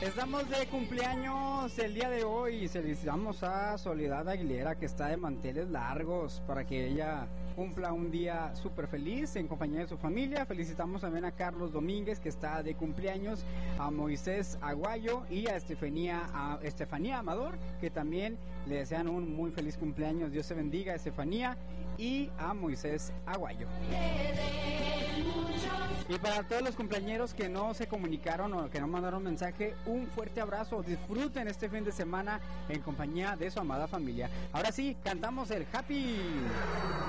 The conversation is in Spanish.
Estamos de cumpleaños el día de hoy. Felicitamos a Soledad Aguilera, que está de manteles largos, para que ella cumpla un día súper feliz en compañía de su familia. Felicitamos también a Carlos Domínguez, que está de cumpleaños, a Moisés Aguayo y a Estefanía Amador, que también le desean un muy feliz cumpleaños. Dios te bendiga, Estefanía, y a Moisés Aguayo. Y para todos los cumpleañeros que no se comunicaron o que no mandaron mensaje, un fuerte abrazo. Disfruten este fin de semana en compañía de su amada familia. Ahora sí, cantamos el Happy.